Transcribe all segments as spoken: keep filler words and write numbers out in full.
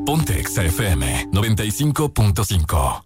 Ponte Exa F M noventa y cinco punto cinco.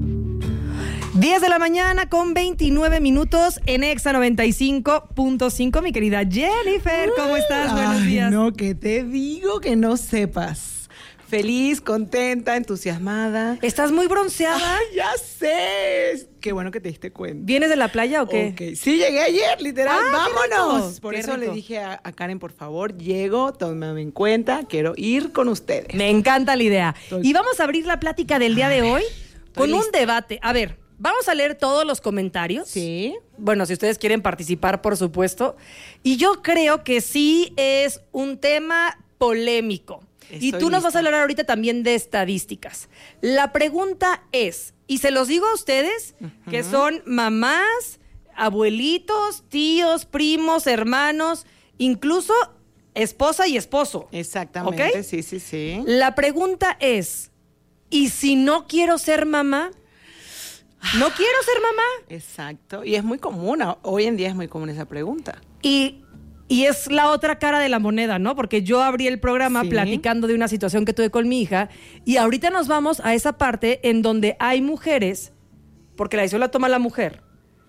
diez de la mañana con veintinueve minutos en Exa noventa y cinco punto cinco. Mi querida Jennifer, ¿cómo estás? Buenos Ay, días. No, que te digo que no sepas. Feliz, contenta, entusiasmada. ¿Estás muy bronceada? Ay, ya sé. Qué bueno que te diste cuenta. ¿Vienes de la playa o qué? Okay. Sí, llegué ayer, literal. Ah, ¡vámonos! rico, Por qué eso rico. le dije a, a Karen, por favor, llego, tómame en cuenta, quiero ir con ustedes. Me encanta la idea. Estoy- Y vamos a abrir la plática del día de hoy con un lista. debate. A ver, vamos a leer todos los comentarios. Sí. Bueno, si ustedes quieren participar, por supuesto. Y yo creo que sí es un tema polémico. Y Estoy tú nos vas lista. a hablar ahorita también de estadísticas. La pregunta es, y se los digo a ustedes, que son mamás, abuelitos, tíos, primos, hermanos, incluso esposa y esposo. Exactamente, ¿Ok? sí, sí, sí. La pregunta es, ¿y si no quiero ser mamá? ¿No quiero ser mamá? Exacto. Y es muy común, hoy en día es muy común esa pregunta. Y, y es la otra cara de la moneda, ¿no? Porque yo abrí el programa Sí. platicando de una situación que tuve con mi hija y ahorita nos vamos a esa parte en donde hay mujeres, porque la decisión la toma la mujer,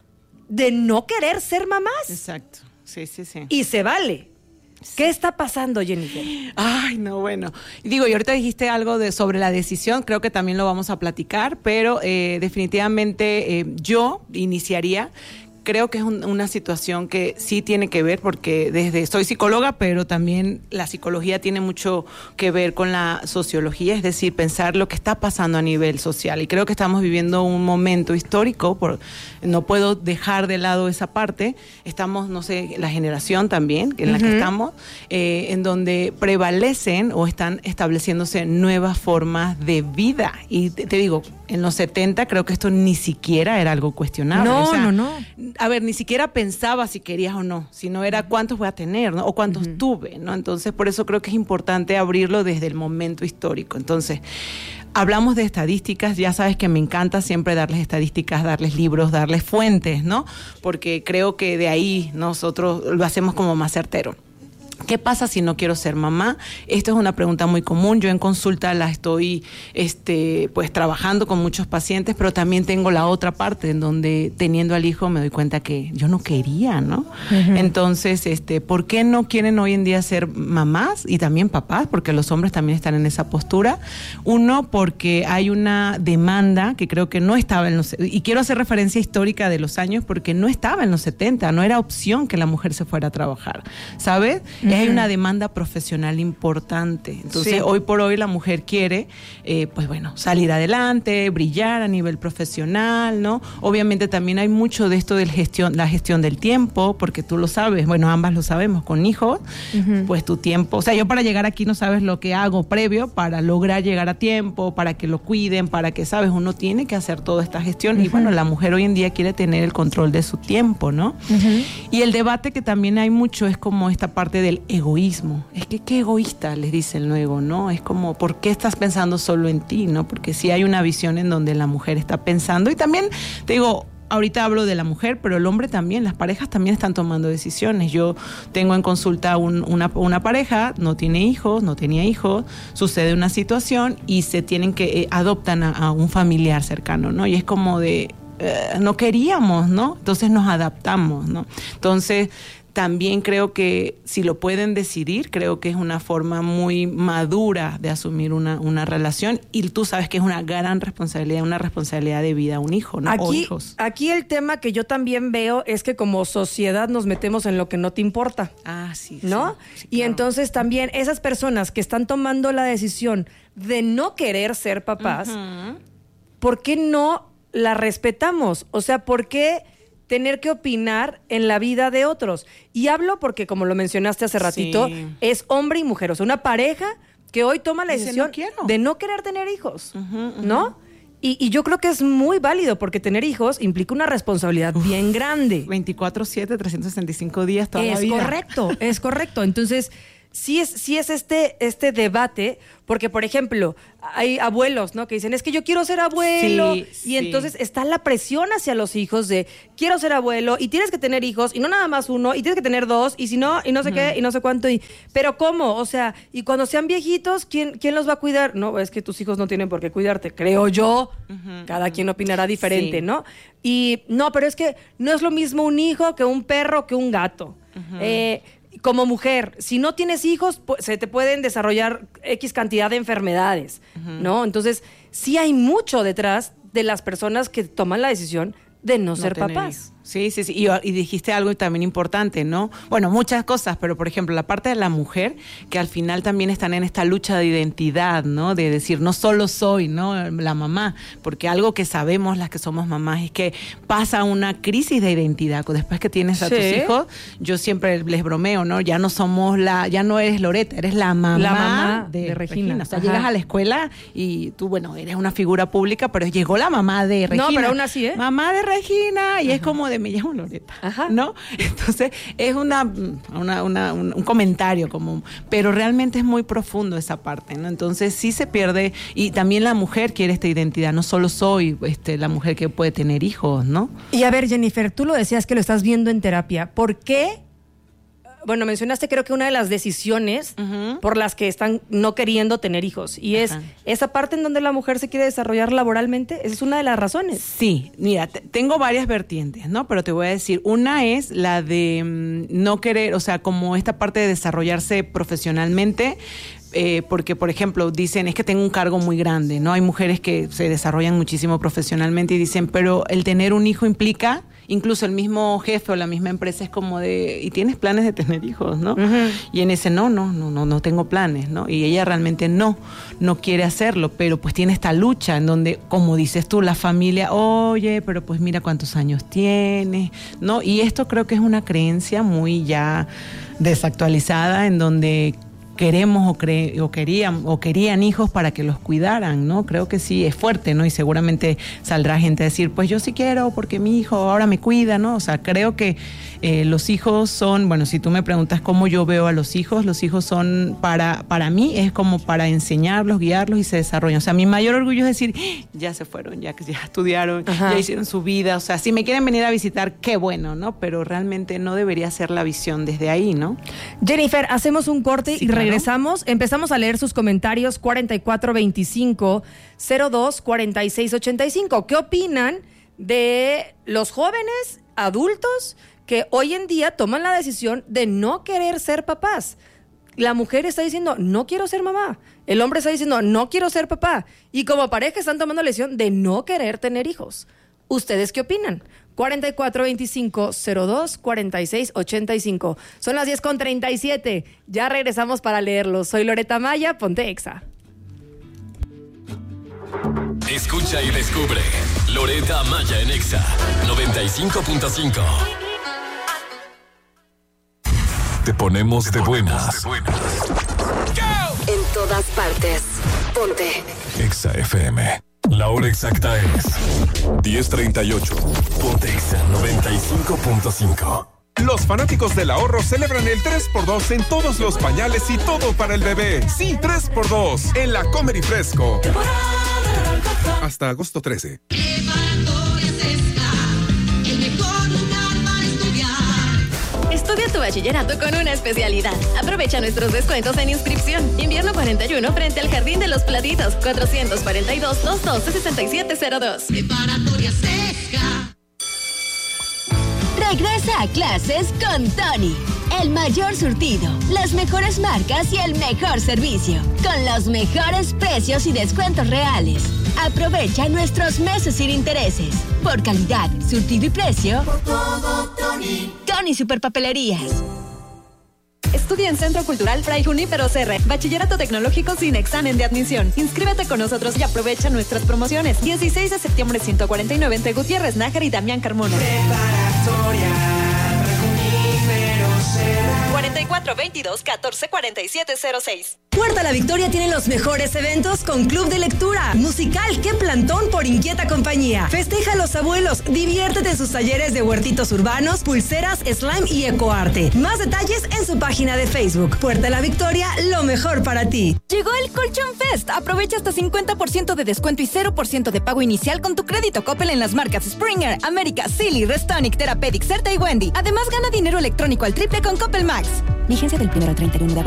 de no querer ser mamás. Exacto. Sí, sí, sí. Y se vale. ¿Qué está pasando, Jennifer? Ay, no, bueno. Digo, y ahorita dijiste algo de sobre la decisión, creo que también lo vamos a platicar, pero eh, definitivamente eh, yo iniciaría. Creo que es un, una situación que sí tiene que ver, porque desde soy psicóloga, pero también la psicología tiene mucho que ver con la sociología, es decir, pensar lo que está pasando a nivel social. Y creo que estamos viviendo un momento histórico, por, no puedo dejar de lado esa parte. Estamos, no sé, la generación también en la Ujú. que estamos, eh, en donde prevalecen o están estableciéndose nuevas formas de vida. Y te, te digo, en los setenta creo que esto ni siquiera era algo cuestionable. No, O sea, no, no. A ver, ni siquiera pensaba si querías o no, sino era cuántos voy a tener, ¿no? O cuántos uh-huh. tuve, ¿no? Entonces, por eso creo que es importante abrirlo desde el momento histórico. Entonces, hablamos de estadísticas, ya sabes que me encanta siempre darles estadísticas, darles libros, darles fuentes, ¿no? Porque creo que de ahí nosotros lo hacemos como más certero. ¿Qué pasa si no quiero ser mamá? Esta es una pregunta muy común. Yo en consulta la estoy este, pues trabajando con muchos pacientes, pero también tengo la otra parte en donde teniendo al hijo me doy cuenta que yo no quería, ¿no? Uh-huh. Entonces, este, ¿por qué no quieren hoy en día ser mamás y también papás? Porque los hombres también están en esa postura. Uno, porque hay una demanda que creo que no estaba en los... Y quiero hacer referencia histórica de los años porque no estaba en los setenta, no era opción que la mujer se fuera a trabajar, ¿sabes? Uh-huh. Hay una demanda profesional importante. Entonces, sí. hoy por hoy la mujer quiere, eh, pues bueno, salir adelante, brillar a nivel profesional, ¿no? Obviamente también hay mucho de esto de gestión, la gestión del tiempo, porque tú lo sabes, bueno, ambas lo sabemos, con hijos, uh-huh. pues tu tiempo, o sea, yo para llegar aquí no sabes lo que hago previo para lograr llegar a tiempo, para que lo cuiden, para que, sabes, uno tiene que hacer toda esta gestión uh-huh. y bueno, la mujer hoy en día quiere tener el control de su tiempo, ¿no? Uh-huh. Y el debate que también hay mucho es como esta parte del egoísmo. Es que qué egoísta, les dicen luego, ¿no? Es como, ¿por qué estás pensando solo en ti, no? Porque sí hay una visión en donde la mujer está pensando y también, te digo, ahorita hablo de la mujer, pero el hombre también, las parejas también están tomando decisiones. Yo tengo en consulta un, una, una pareja, no tiene hijos, no tenía hijos, sucede una situación y se tienen que, eh, adoptan a, a un familiar cercano, ¿no? Y es como de, eh, no queríamos, ¿no? Entonces nos adaptamos, ¿no? Entonces, también creo que si lo pueden decidir, creo que es una forma muy madura de asumir una, una relación y tú sabes que es una gran responsabilidad, una responsabilidad de vida a un hijo, ¿no? Aquí, o hijos. Aquí el tema que yo también veo es que como sociedad nos metemos en lo que no te importa. Ah, sí. ¿No? Sí, sí, y claro. Entonces también esas personas que están tomando la decisión de no querer ser papás, uh-huh. ¿por qué no la respetamos? O sea, ¿por qué tener que opinar en la vida de otros? Y hablo porque, como lo mencionaste hace ratito, sí. es hombre y mujer. O sea, una pareja que hoy toma la Dice, decisión no de no querer tener hijos, uh-huh, uh-huh. ¿no? Y, y yo creo que es muy válido porque tener hijos implica una responsabilidad Uf, bien grande. veinticuatro siete, trescientos sesenta y cinco días toda es la vida. Es correcto, es correcto. Entonces, sí es, sí es este, este debate, porque, por ejemplo, hay abuelos, ¿no? Que dicen, es que yo quiero ser abuelo. Sí, y sí. entonces está la presión hacia los hijos de, quiero ser abuelo, y tienes que tener hijos, y no nada más uno, y tienes que tener dos, y si no, y no sé uh-huh. qué, y no sé cuánto. Y, pero ¿cómo? O sea, y cuando sean viejitos, ¿quién, quién los va a cuidar? No, es que tus hijos no tienen por qué cuidarte, creo yo. Uh-huh. Cada quien opinará diferente, sí. ¿no? Y no, pero es que no es lo mismo un hijo que un perro que un gato. Uh-huh. Eh... Como mujer, si no tienes hijos, pues, se te pueden desarrollar X cantidad de enfermedades, uh-huh. ¿no? Entonces, sí hay mucho detrás de las personas que toman la decisión de no, no ser papás. Hijos. Sí, sí, sí. Y, y dijiste algo también importante, ¿no? Bueno, muchas cosas, pero por ejemplo, la parte de la mujer, que al final también están en esta lucha de identidad, ¿no? De decir, no solo soy, ¿no? La mamá, porque algo que sabemos las que somos mamás es que pasa una crisis de identidad. Después que tienes a sí. tus hijos, yo siempre les bromeo, ¿no? Ya no somos la, ya no eres Loreta, eres la mamá, la mamá de, de Regina. Regina. O sea, Ajá. llegas a la escuela y tú, bueno, eres una figura pública, pero llegó la mamá de Regina. No, pero aún así, ¿eh? Mamá de Regina, y Ajá. es como de me llamo Loreta, Ajá. ¿no? Entonces es una, una, una un, un comentario como, pero realmente es muy profundo esa parte, ¿no? Entonces sí se pierde, y también la mujer quiere esta identidad, no solo soy este, la mujer que puede tener hijos, ¿no? Y a ver, Jennifer, tú lo decías que lo estás viendo en terapia, ¿por qué? Bueno, mencionaste creo que una de las decisiones uh-huh. por las que están no queriendo tener hijos. Y es Ajá. esa parte en donde la mujer se quiere desarrollar laboralmente. Esa es una de las razones. Sí, mira, te, tengo varias vertientes, ¿no? Pero te voy a decir, una es la de um, no querer, o sea, como esta parte de desarrollarse profesionalmente. Eh, porque, por ejemplo, dicen, es que tengo un cargo muy grande, ¿no? Hay mujeres que se desarrollan muchísimo profesionalmente y dicen, pero el tener un hijo implica, incluso el mismo jefe o la misma empresa es como de, ¿y tienes planes de tener hijos, no? Uh-huh. Y en ese, no, no, no, no, no tengo planes, ¿no? Y ella realmente no, no quiere hacerlo, pero pues tiene esta lucha en donde, como dices tú, la familia, oye, pero pues mira cuántos años tiene, ¿no? Y esto creo que es una creencia muy ya desactualizada en donde queremos o, cre- o querían o querían hijos para que los cuidaran, ¿no? Creo que sí es fuerte, ¿no? Y seguramente saldrá gente a decir, pues yo sí quiero porque mi hijo ahora me cuida, ¿no? O sea, creo que eh, los hijos son, bueno, si tú me preguntas cómo yo veo a los hijos, los hijos son para, para mí es como para enseñarlos, guiarlos y se desarrollan. O sea, mi mayor orgullo es decir, ya se fueron, ya, ya estudiaron, Ajá. ya hicieron su vida. O sea, si me quieren venir a visitar, qué bueno, ¿no? Pero realmente no debería ser la visión desde ahí, ¿no? Jennifer, hacemos un corte sí, y regresamos. Regresamos, empezamos a leer sus comentarios cuarenta y cuatro veinticinco cero dos cuarenta y seis ochenta y cinco. ¿Qué opinan de los jóvenes adultos que hoy en día toman la decisión de no querer ser papás? La mujer está diciendo, no quiero ser mamá. El hombre está diciendo, no quiero ser papá. Y como pareja están tomando la decisión de no querer tener hijos. ¿Ustedes qué opinan? cuarenta y cuatro veinticinco cero dos cuarenta y seis ochenta y cinco. Son las diez con treinta y siete. Ya regresamos para leerlos. Soy Loreta Maya, ponte Exa. Escucha y descubre Loreta Maya en Exa noventa y cinco punto cinco. Te ponemos de buenas. En todas partes. Ponte Exa F M. La hora exacta es diez treinta y ocho. Ponte Exa noventa y cinco punto cinco. Los fanáticos del ahorro celebran el tres por dos en todos los pañales y todo para el bebé. Sí, tres por dos en la Comer y Fresco. Hasta agosto trece. Estudia tu bachillerato con una especialidad. Aprovecha nuestros descuentos en inscripción. Invierno cuarenta y uno frente al Jardín de los Platitos. cuatrocientos cuarenta y dos, doscientos doce, sesenta y siete cero dos. Preparatoria Sesca. Regresa a clases con Tony. El mayor surtido, las mejores marcas y el mejor servicio. Con los mejores precios y descuentos reales. Aprovecha nuestros meses sin intereses. Por calidad, surtido y precio. Por todo, Tony. Tony Superpapelerías. Estudia en Centro Cultural Fray Junípero Serra. Bachillerato tecnológico sin examen de admisión. Inscríbete con nosotros y aprovecha nuestras promociones. dieciséis de septiembre ciento cuarenta y nueve entre Gutiérrez, Nájera y Damián Carmona. Preparatoria Fray Junípero Serra. cuarenta y cuatro veintidós catorce cuarenta y siete cero seis. Puerta La Victoria tiene los mejores eventos con Club de Lectura, musical Qué Plantón por Inquieta Compañía. Festeja a los abuelos, diviértete en sus talleres de huertitos urbanos, pulseras, slime y ecoarte. Más detalles en su página de Facebook. Puerta La Victoria, lo mejor para ti. Llegó el Colchón Fest. Aprovecha hasta cincuenta por ciento de descuento y cero por ciento de pago inicial con tu crédito Coppel en las marcas Springer, América, Silly, Restonic, Therapeutic, Certa y Wendy. Además, gana dinero electrónico al triple con Coppel Max. Vigencia del primero al treinta y uno de agosto.